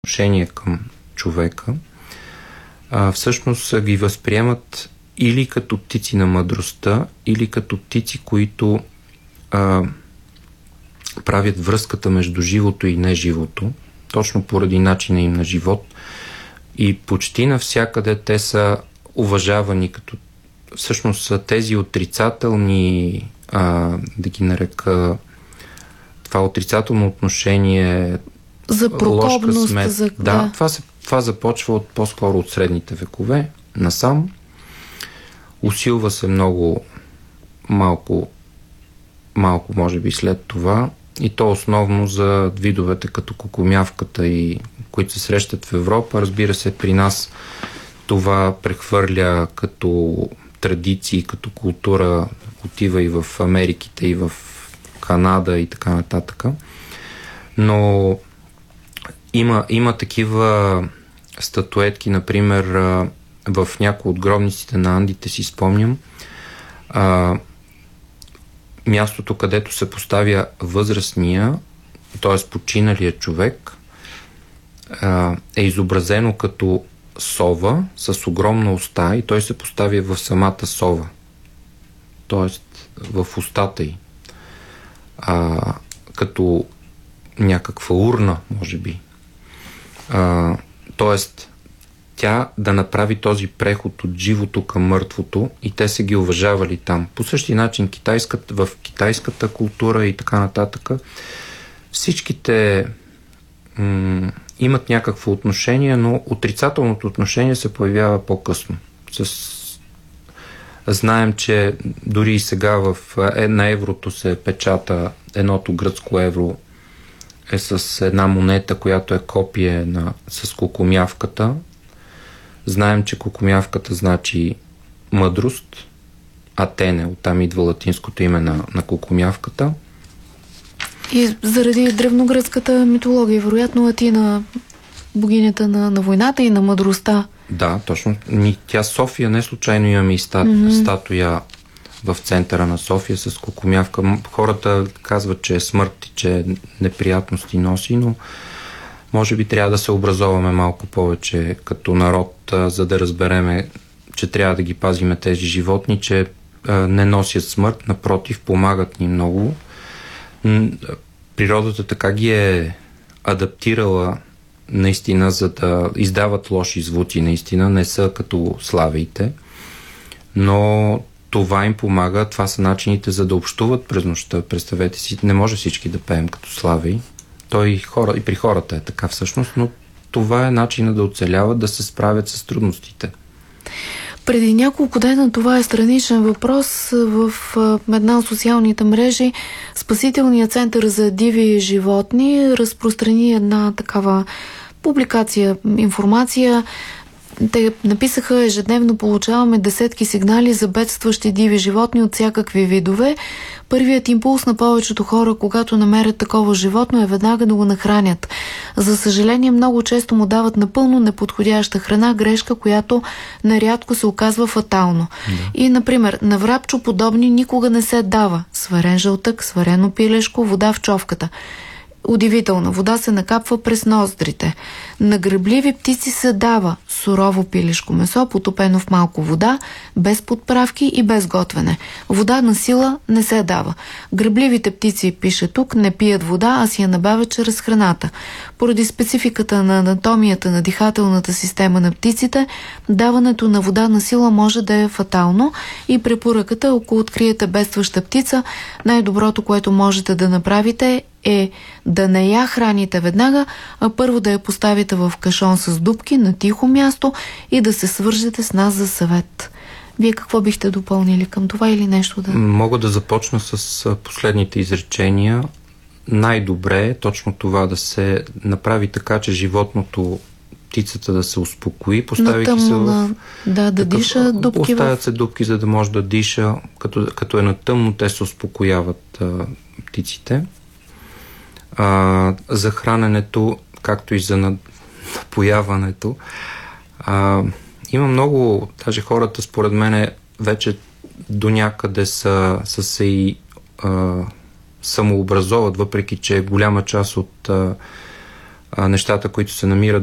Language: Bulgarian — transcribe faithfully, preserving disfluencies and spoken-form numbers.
отношение към човека, а, всъщност ги възприемат или като птици на мъдростта, или като птици, които а, правят връзката между живото и неживото, точно поради начина им на живот. И почти навсякъде те са уважавани като всъщност са тези отрицателни, а, да ги нарека, това отрицателно отношение, за прокопност, смет. За... Да, да. Това, се, това започва от, по-скоро от средните векове насам. Усилва се много малко, малко може би след това, и то основно за видовете като кукумявката, и които се срещат в Европа. Разбира се, при нас това прехвърля като традиции, като култура, отива и в Америките, и в Канада и така нататък. Но има, има такива статуетки, например, в някои от гробниците на Андите, си спомням, а, мястото, където се поставя възрастния, т.е. починалия човек, а, е изобразено като сова с огромна уста, и той се поставя в самата сова, т.е. в устата й, а, като някаква урна, може би. А, т.е. тя да направи този преход от живото към мъртвото, и те са ги уважавали там. По същия начин китайската, в китайската култура и така нататък, всичките м- имат някакво отношение, но отрицателното отношение се появява по-късно. С... Знаем, че дори и сега в, е, на еврото се печата едното гръцко евро е с една монета, която е копие на, с кукумявката. Знаем, че кукумявката значи мъдрост, Атене, оттам идва латинското име на, на кукумявката. И заради древногръцката митология, вероятно Атина, богинята на, на войната и на мъдростта. Да, точно. Тя София, не случайно имаме и стат, mm-hmm. статуя в центъра на София с кукумявка. Хората казват, че е смърт и че неприятности носи, но може би трябва да се образоваме малко повече като народ, за да разбереме, че трябва да ги пазиме тези животни, че не носят смърт, напротив, помагат ни много. Природата така ги е адаптирала наистина, за да издават лоши звуци, наистина не са като славиите, но това им помага, това са начините за да общуват през нощта. Представете си, не може всички да пеем като слави. Той и, хора, и при хората е така всъщност, но това е начинът да оцеляват, да се справят с трудностите. Преди няколко дена, това е страничен въпрос, в една от социалните мрежи Спасителният център за диви животни разпространи една такава публикация, информация. Те написаха: ежедневно получаваме десетки сигнали за бедстващи диви животни от всякакви видове. Първият импулс на повечето хора, когато намерят такова животно, е веднага да го нахранят. За съжаление, много често му дават напълно неподходяща храна, грешка, която нарядко се оказва фатално. Да. И, например, на врабчо подобни никога не се дава сварен жълтък, сварено пилешко, вода в човката. Удивителна. Вода се накапва през ноздрите. На грабливи птици се дава сурово пилешко месо, потопено в малко вода, без подправки и без готвене. Вода на сила не се дава. Грабливите птици, пише тук, не пият вода, а си я набавят чрез храната. Поради спецификата на анатомията на дихателната система на птиците, даването на вода на сила може да е фатално, и препоръката, ако откриете бедстваща птица, най-доброто, което можете да направите, е да не я храните веднага, а първо да я поставите в кашон с дупки на тихо място и да се свържете с нас за съвет. Вие какво бихте допълнили към това или нещо да... Мога да започна с последните изречения. Най-добре е точно това, да се направи така, че животното, птицата да се успокои, поставяйки се в... Да, да такъв, диша дупки. Оставят в... се дупки, за да може да диша. Като, като е на тъмно, те се успокояват а, птиците. А, за храненето, както и за напояването, а, има много, даже хората според мен вече до някъде са, са се и а, самообразоват, въпреки че голяма част от а, а, нещата, които се намират